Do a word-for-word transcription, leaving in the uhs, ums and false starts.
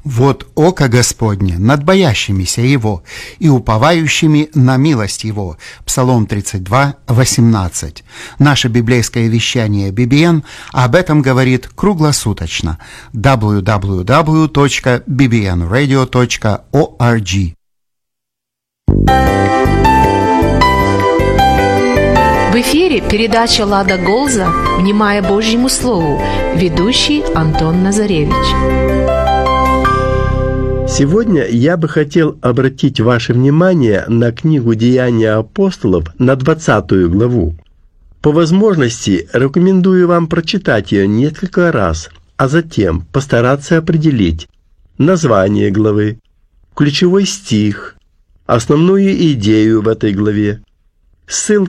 Вот око Господне над боящимися Его и уповающими на милость Его. Псалом тридцать два, восемнадцать. Наше библейское вещание би би эн об этом говорит круглосуточно. дабл ю дабл ю дабл ю точка би би эн радио точка орг. В эфире передача «Лада Голза. Внимая Божьему Слову». Ведущий Антон Назаревич. Сегодня я бы хотел обратить ваше внимание на книгу «Деяния апостолов» на двадцатую главу. По возможности рекомендую вам прочитать ее несколько раз, а затем постараться определить название главы, ключевой стих, основную идею в этой главе, ссылки